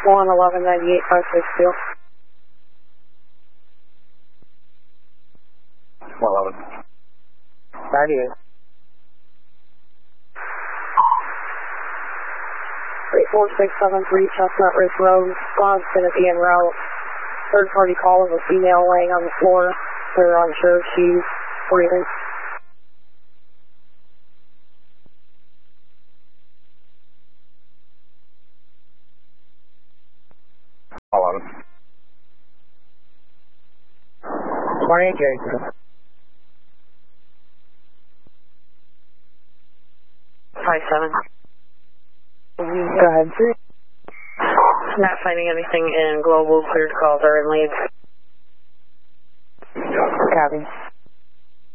11198-562. 111. 98. 34673 Chestnut Ridge Road. Squad's going to be en route. Third party call of a female laying on the floor. They're unsure if she's breathing. Hold on. 28 Jason. 57. Go ahead, sir. Not finding anything in global. Cleared calls are in leads. Copy.